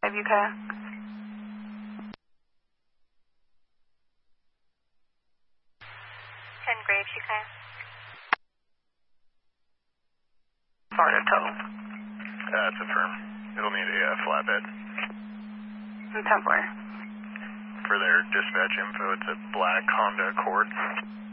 UK. 10 Graves, UK. Florida tow. That's affirm. It'll need a flatbed. 10-4. For their dispatch info, it's a black Honda Accord.